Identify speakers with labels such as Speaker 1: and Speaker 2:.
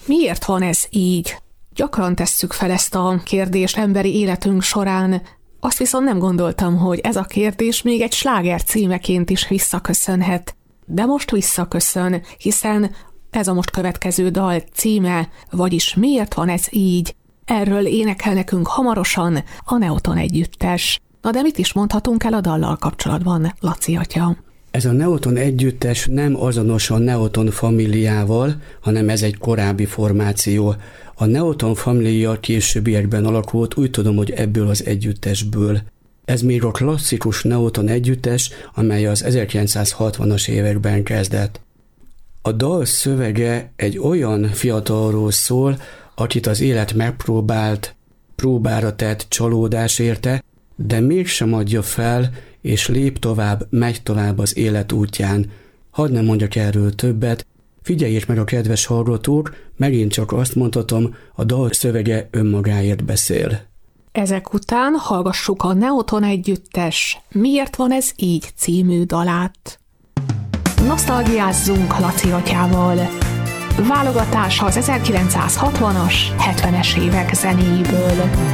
Speaker 1: Miért van ez így? Gyakran tesszük fel ezt a kérdést emberi életünk során, azt viszont nem gondoltam, hogy ez a kérdés még egy sláger címeként is visszaköszönhet. De most visszaköszön, hiszen ez a most következő dal címe, vagyis Miért van ez így? Erről énekel nekünk hamarosan a Neoton együttes. Na de mit is mondhatunk el a dallal kapcsolatban, Laci atya?
Speaker 2: Ez a Neoton együttes nem azonos a Neoton Familiával, hanem ez egy korábbi formáció. A Neoton Familia későbbiekben alakult, úgy tudom, hogy ebből az együttesből. Ez még a klasszikus Neoton együttes, amely az 1960-as években kezdett. A dal szövege egy olyan fiatalról szól, akit az élet megpróbált, próbára tett csalódás érte, de mégsem adja fel, és lép tovább, megy tovább az élet útján. Hadd nem mondjak erről többet, figyeljék meg a kedves hallgatók, megint csak azt mondhatom, a dal szövege önmagáért beszél.
Speaker 1: Ezek után hallgassuk a Neoton együttes Miért van ez így című dalát. Nosztalgiázzunk Laci atyával. Válogatás az 1960-as, 70-es évek zenéiből.